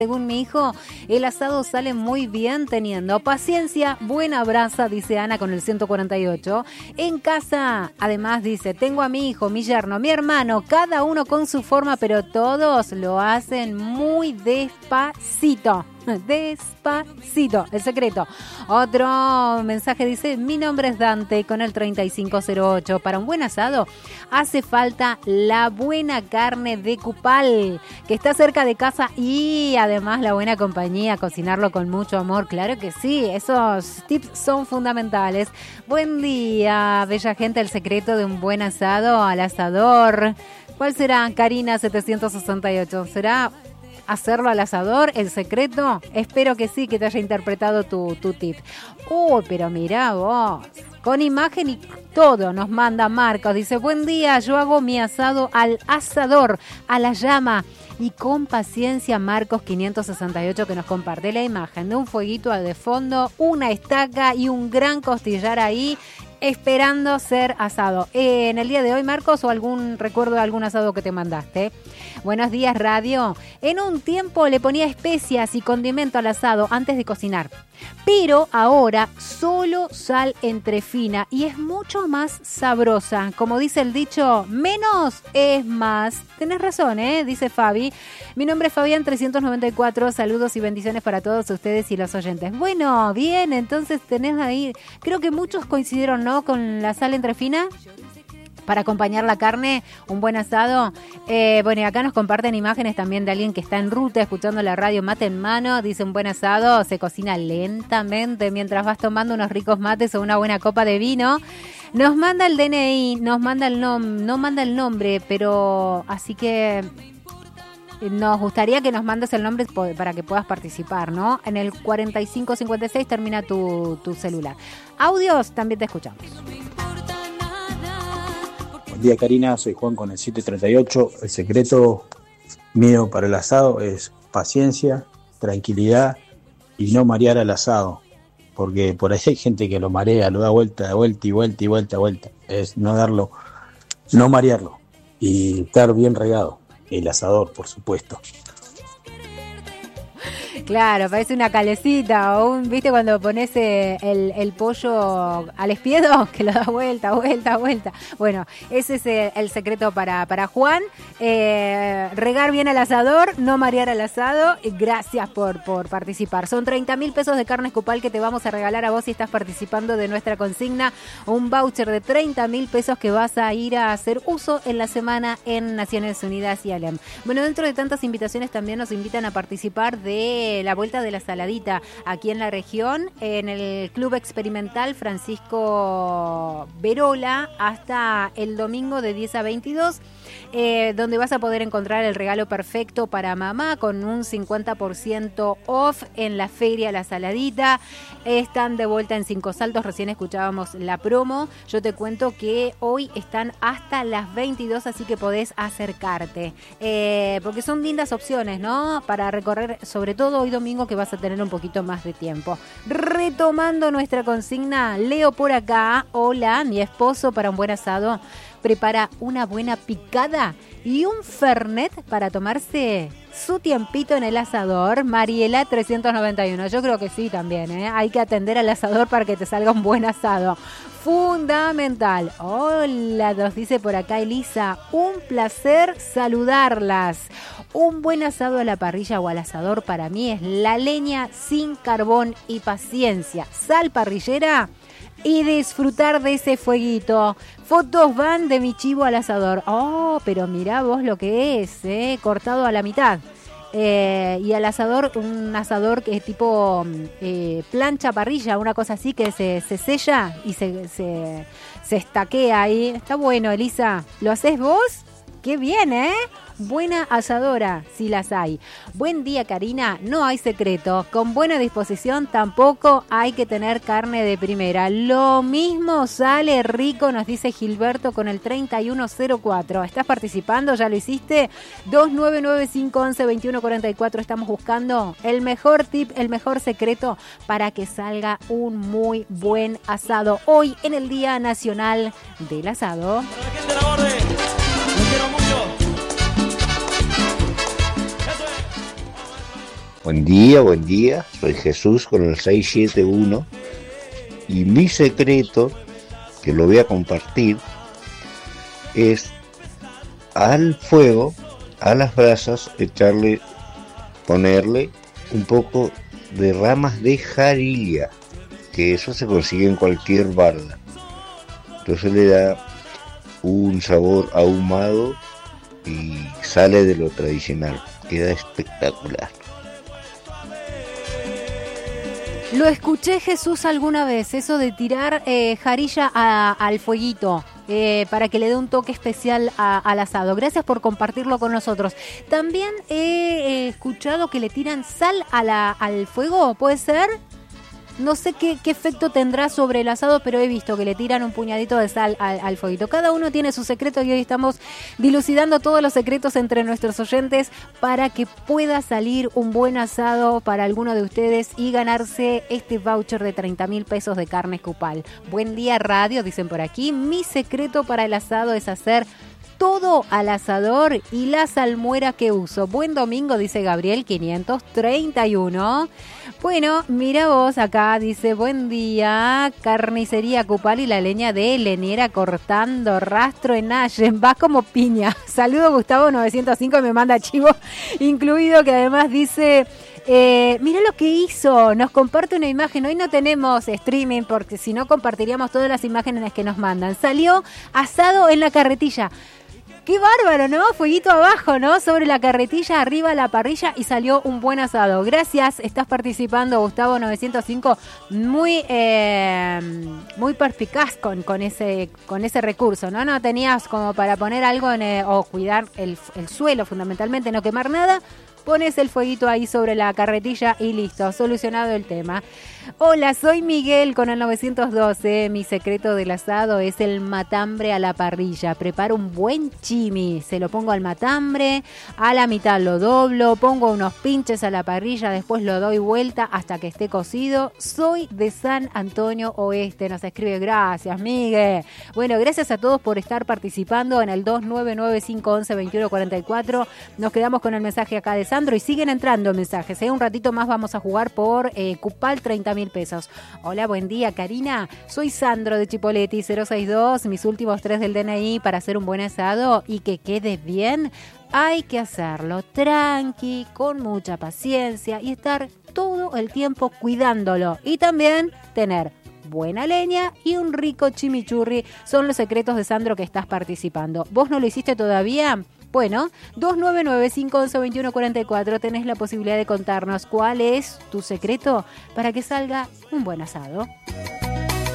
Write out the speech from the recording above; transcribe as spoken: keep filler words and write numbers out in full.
Según mi hijo, el asado sale muy bien teniendo paciencia, buena brasa, dice Ana con el ciento cuarenta y ocho. En casa, además dice, tengo a mi hijo, mi yerno, mi hermano, cada uno con su forma, pero todos lo hacen muy despacito. Despacito, el secreto. Otro mensaje dice, mi nombre es Dante con el treinta y cinco cero ocho. Para un buen asado hace falta la buena carne de Cupal, que está cerca de casa, y además la buena compañía, cocinarlo con mucho amor. Claro que sí, esos tips son fundamentales. Buen día, bella gente, el secreto de un buen asado al asador. ¿Cuál será, Karina setecientos sesenta y ocho? ¿Será hacerlo al asador, el secreto? Espero que sí, que te haya interpretado tu, tu tip. Uy, pero mirá vos, con imagen y todo nos manda Marcos. Dice, buen día, yo hago mi asado al asador, a la llama. Y con paciencia, Marcos quinientos sesenta y ocho, que nos comparte la imagen de un fueguito de fondo, una estaca y un gran costillar ahí, esperando ser asado. Eh, en el día de hoy, Marcos, o algún recuerdo de algún asado que te mandaste. Buenos días, radio. En un tiempo le ponía especias y condimento al asado antes de cocinar, pero ahora solo sal entrefina y es mucho más sabrosa. Como dice el dicho, menos es más. Tenés razón, ¿eh? Dice Fabi. Mi nombre es Fabián trescientos noventa y cuatro. Saludos y bendiciones para todos ustedes y los oyentes. Bueno, bien, entonces tenés ahí, creo que muchos coincidieron, ¿no?, con la sal entrefina para acompañar la carne, un buen asado. Eh, bueno, y acá nos comparten imágenes también de alguien que está en ruta escuchando la radio, mate en mano. Dice, un buen asado se cocina lentamente mientras vas tomando unos ricos mates o una buena copa de vino. Nos manda el D N I, nos manda el nom, no manda el nombre, pero así que nos gustaría que nos mandes el nombre para que puedas participar, ¿no? En el cuarenta y cinco cincuenta y seis termina tu, tu celular. Audios, también te escuchamos. Buen día, Karina, soy Juan con el siete treinta y ocho. El secreto mío para el asado es paciencia, tranquilidad y no marear al asado, porque por ahí hay gente que lo marea, lo da vuelta, da vuelta y vuelta y vuelta y vuelta. Es no darlo, no marearlo y estar bien regado. El asador, por supuesto. Claro, parece una calecita o un, ¿viste cuando pones el, el pollo al espiedo? Que lo da vuelta, vuelta, vuelta. Bueno, ese es el, el secreto para, para Juan. Eh, regar bien al asador, no marear al asado. Y gracias por, por participar. Son treinta mil pesos de carne Cupal que te vamos a regalar a vos si estás participando de nuestra consigna. Un voucher de treinta mil pesos que vas a ir a hacer uso en la semana en Naciones Unidas y Alem. Bueno, dentro de tantas invitaciones también nos invitan a participar de la Vuelta de la Saladita aquí en la región, en el Club Experimental Francisco Verola, hasta el domingo de diez a veintidós, eh, donde vas a poder encontrar el regalo perfecto para mamá con un cincuenta por ciento off en la feria La Saladita. Están de vuelta en Cinco Saltos, recién escuchábamos la promo. Yo te cuento que hoy están hasta las veintidós, así que podés acercarte, eh, porque son lindas opciones, ¿no?, para recorrer, sobre todo hoy domingo que vas a tener un poquito más de tiempo. Retomando nuestra consigna, leo por acá, hola, mi esposo para un buen asado prepara una buena picada y un fernet para tomarse su tiempito en el asador. Mariela trescientos noventa y uno, yo creo que sí también, ¿eh? Hay que atender al asador para que te salga un buen asado. Fundamental. Hola, nos dice por acá Elisa, un placer saludarlas. Un buen asado a la parrilla o al asador para mí es la leña sin carbón y paciencia, sal parrillera y disfrutar de ese fueguito. Fotos van de mi chivo al asador. Oh, pero mirá vos lo que es, ¿eh? Cortado a la mitad. Eh, y al asador, un asador que es tipo eh, plancha parrilla, una cosa así que se, se sella y se, se, se estaquea ahí. Está bueno, Elisa. ¿Lo haces vos? ¡Qué bien, eh! Buena asadora, si las hay. Buen día, Karina. No hay secreto. Con buena disposición tampoco hay que tener carne de primera. Lo mismo sale rico, nos dice Gilberto con el treinta y uno cero cuatro. ¿Estás participando? ¿Ya lo hiciste? dos nueve nueve cinco once veintiuno cuarenta y cuatro. Estamos buscando el mejor tip, el mejor secreto para que salga un muy buen asado. Hoy en el Día Nacional del Asado. Para la gente de la Borde, los quiero mucho. Buen día, buen día. Soy Jesús con el seis siete uno y mi secreto, que lo voy a compartir, es al fuego, a las brasas, echarle, ponerle un poco de ramas de jarilla, que eso se consigue en cualquier barda. Entonces le da un sabor ahumado y sale de lo tradicional. Queda espectacular. Lo escuché, Jesús, alguna vez, eso de tirar eh, jarilla a, al fueguito. Eh, para que le dé un toque especial a, al asado. Gracias por compartirlo con nosotros. También he, he escuchado que le tiran sal a la, al fuego, ¿puede ser? No sé qué, qué efecto tendrá sobre el asado, pero he visto que le tiran un puñadito de sal al, al fueguito. Cada uno tiene su secreto y hoy estamos dilucidando todos los secretos entre nuestros oyentes para que pueda salir un buen asado para alguno de ustedes y ganarse este voucher de treinta mil pesos de Carnes Cupal. Buen día, radio, dicen por aquí. Mi secreto para el asado es hacer todo al asador y la salmuera que uso. Buen domingo, dice Gabriel quinientos treinta y uno. Bueno, mira vos acá, dice, buen día, carnicería Cupal y la leña de leñera cortando rastro en Allen, va como piña. Saludo Gustavo novecientos cinco y me manda chivo incluido, que además dice... Eh, mira lo que hizo, nos comparte una imagen. Hoy no tenemos streaming porque si no compartiríamos todas las imágenes que nos mandan. Salió asado en la carretilla. Qué bárbaro, ¿no? Fueguito abajo, ¿no? Sobre la carretilla, arriba la parrilla y salió un buen asado. Gracias, estás participando, Gustavo novecientos cinco. Muy eh, muy perspicaz con, con, ese, con ese recurso, ¿no? No tenías como para poner algo en, eh, o cuidar el, el suelo fundamentalmente, no quemar nada. Pones el fueguito ahí sobre la carretilla y listo, solucionado el tema. Hola, soy Miguel con el novecientos doce. Mi secreto del asado es el matambre a la parrilla. Preparo un buen chimi, se lo pongo al matambre, a la mitad lo doblo, pongo unos pinches a la parrilla, después lo doy vuelta hasta que esté cocido. Soy de San Antonio Oeste, nos escribe. Gracias, Miguel. Bueno, gracias a todos por estar participando en el dos nueve nueve cinco once veintiuno cuarenta y cuatro. Nos quedamos con el mensaje acá de Sandro y siguen entrando mensajes, ¿eh? Un ratito más vamos a jugar por eh, Cupal treinta mil pesos. Hola, buen día, Karina. Soy Sandro de Chipoleti cero seis dos. Mis últimos tres del D N I para hacer un buen asado y que quede bien. Hay que hacerlo tranqui, con mucha paciencia y estar todo el tiempo cuidándolo. Y también tener buena leña y un rico chimichurri. Son los secretos de Sandro que estás participando. ¿Vos no lo hiciste todavía? Bueno, dos nueve nueve cinco once veintiuno cuarenta y cuatro, tenés la posibilidad de contarnos cuál es tu secreto para que salga un buen asado.